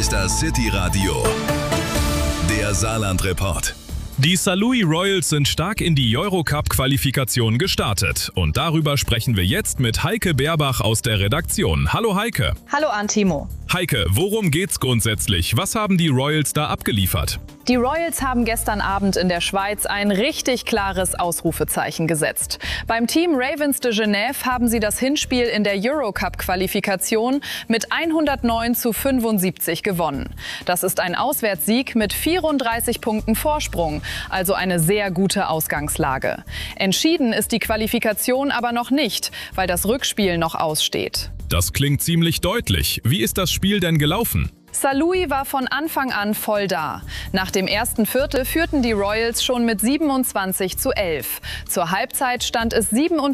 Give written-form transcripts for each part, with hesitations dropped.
ist das City Radio, der Saarland-Report. Die Saarlouis Royals sind stark in die Eurocup-Qualifikation gestartet. Und darüber sprechen wir jetzt mit Heike Beerbach aus der Redaktion. Hallo Heike. Hallo Antimo. Heike, worum geht's grundsätzlich? Was haben die Royals da abgeliefert? Die Royals haben gestern Abend in der Schweiz ein richtig klares Ausrufezeichen gesetzt. Beim Team Ravens de Genève haben sie das Hinspiel in der Eurocup-Qualifikation mit 109:75 gewonnen. Das ist ein Auswärtssieg mit 34 Punkten Vorsprung, also eine sehr gute Ausgangslage. Entschieden ist die Qualifikation aber noch nicht, weil das Rückspiel noch aussteht. Das klingt ziemlich deutlich. Wie ist das Spiel denn gelaufen? Saarlouis war von Anfang an voll da. Nach dem ersten Viertel führten die Royals schon mit 27:11. Zur Halbzeit stand es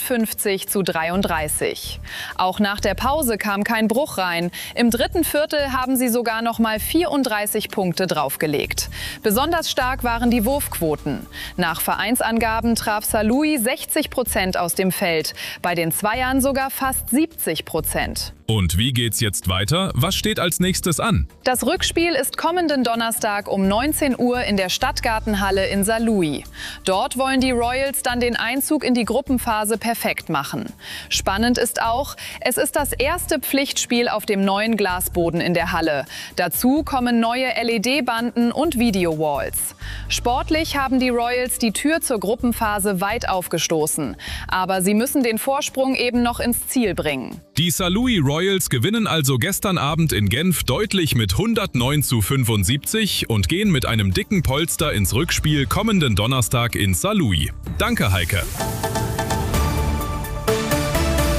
57:33. Auch nach der Pause kam kein Bruch rein. Im dritten Viertel haben sie sogar noch mal 34 Punkte draufgelegt. Besonders stark waren die Wurfquoten. Nach Vereinsangaben traf Saarlouis 60% aus dem Feld, bei den Zweiern sogar fast 70%. Und wie geht's jetzt weiter? Was steht als nächstes an? Das Rückspiel ist kommenden Donnerstag um 19 Uhr in der Stadtgartenhalle in Saarlouis. Dort wollen die Royals dann den Einzug in die Gruppenphase perfekt machen. Spannend ist auch, es ist das erste Pflichtspiel auf dem neuen Glasboden in der Halle. Dazu kommen neue LED-Banden und Video-Walls. Sportlich haben die Royals die Tür zur Gruppenphase weit aufgestoßen. Aber sie müssen den Vorsprung eben noch ins Ziel bringen. Die Saarlouis Royals gewinnen also gestern Abend in Genf deutlich mit 109:75 und gehen mit einem dicken Polster ins Rückspiel kommenden Donnerstag in Saarlouis. Danke, Heike.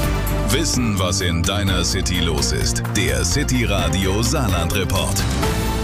Wissen, was in deiner City los ist. Der City Radio Saarland-Report.